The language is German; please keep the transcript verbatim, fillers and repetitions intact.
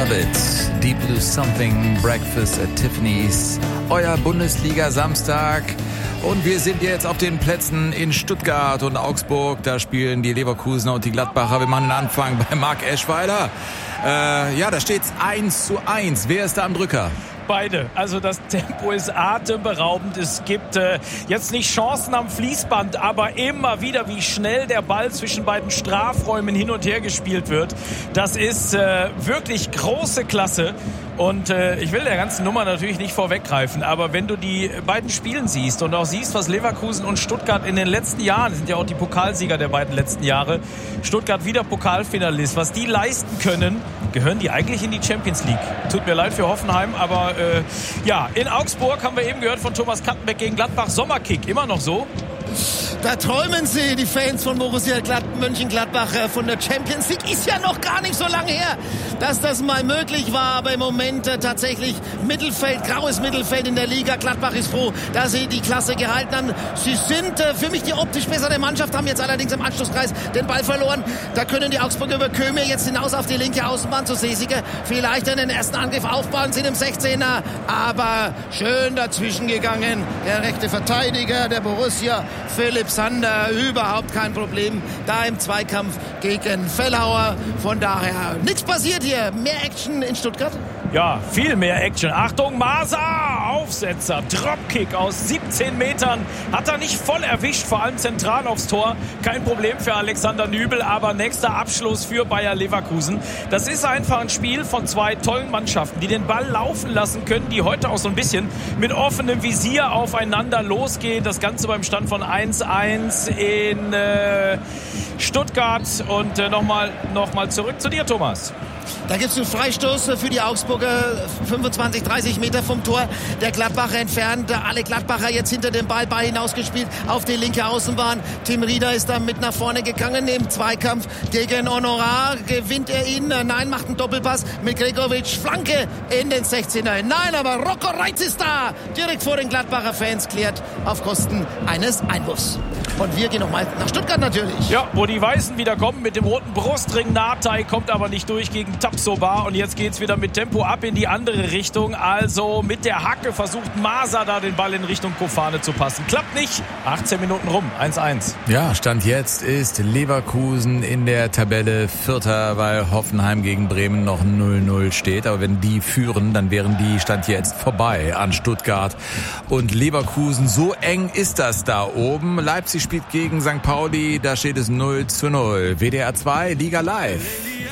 Love It, Deep Blue Something, Breakfast at Tiffany's, euer Bundesliga-Samstag. Und wir sind jetzt auf den Plätzen in Stuttgart und Augsburg. Da spielen die Leverkusener und die Gladbacher. Wir machen den Anfang bei Marc Eschweiler. Äh, ja, da steht's eins zu eins. Wer ist da am Drücker? Beide. Also das Tempo ist atemberaubend. Es gibt äh, jetzt nicht Chancen am Fließband, aber immer wieder, wie schnell der Ball zwischen beiden Strafräumen hin und her gespielt wird. Das ist äh, wirklich große Klasse. Und äh, ich will der ganzen Nummer natürlich nicht vorweggreifen, aber wenn du die beiden Spielen siehst und auch siehst, was Leverkusen und Stuttgart in den letzten Jahren, sind ja auch die Pokalsieger der beiden letzten Jahre, Stuttgart wieder Pokalfinalist, was die leisten können, gehören die eigentlich in die Champions League. Tut mir leid für Hoffenheim, aber äh, ja, in Augsburg haben wir eben gehört von Thomas Kattenbeck gegen Gladbach, Sommerkick, immer noch so. Da träumen sie, die Fans von Borussia Mönchengladbach, von der Champions League. Ist ja noch gar nicht so lange her, dass das mal möglich war. Aber im Moment äh, tatsächlich Mittelfeld, graues Mittelfeld in der Liga. Gladbach ist froh, dass sie die Klasse gehalten haben. Sie sind äh, für mich die optisch bessere Mannschaft, haben jetzt allerdings im Anschlusskreis den Ball verloren. Da können die Augsburger über Kömir jetzt hinaus auf die linke Außenbahn zu Sesige. Vielleicht den ersten Angriff aufbauen, sind im sechzehner. Aber schön dazwischen gegangen. Der rechte Verteidiger der Borussia, Philipp Sander, überhaupt kein Problem da im Zweikampf gegen Fellhauer. Von daher nichts passiert hier. Mehr Action in Stuttgart? Ja, viel mehr Action. Achtung, Masa, Aufsetzer, Dropkick aus siebzehn Metern. Hat er nicht voll erwischt, vor allem zentral aufs Tor. Kein Problem für Alexander Nübel, aber nächster Abschluss für Bayer Leverkusen. Das ist einfach ein Spiel von zwei tollen Mannschaften, die den Ball laufen lassen können, die heute auch so ein bisschen mit offenem Visier aufeinander losgehen. Das Ganze beim Stand von eins eins in äh, Stuttgart. Und äh, nochmal noch mal zurück zu dir, Thomas. Da gibt es einen Freistoß für die Augsburger, fünfundzwanzig, dreißig Meter vom Tor. Der Gladbacher entfernt, alle Gladbacher jetzt hinter dem Ball, Ball hinausgespielt auf die linke Außenbahn. Tim Rieder ist da mit nach vorne gegangen im Zweikampf gegen Honorar. Gewinnt er ihn? Nein, macht einen Doppelpass mit Gregovic. Flanke in den sechzehner. Nein, aber Rocco Reitz ist da. Direkt vor den Gladbacher Fans, klärt auf Kosten eines Einwurfs. Und wir gehen nochmal nach Stuttgart natürlich. Ja, wo die Weißen wieder kommen mit dem roten Brustring. Natay kommt aber nicht durch gegen Tapsoba. Und jetzt geht's wieder mit Tempo ab in die andere Richtung. Also mit der Hacke versucht Masa da den Ball in Richtung Kofane zu passen. Klappt nicht. achtzehn Minuten rum. eins eins. Ja, Stand jetzt ist Leverkusen in der Tabelle Vierter, weil Hoffenheim gegen Bremen noch null null steht. Aber wenn die führen, dann wären die Stand jetzt vorbei an Stuttgart und Leverkusen. So eng ist das da oben. Leipzig spielt gegen Sankt Pauli, da steht es null zu null. W D R zwei, Liga Live.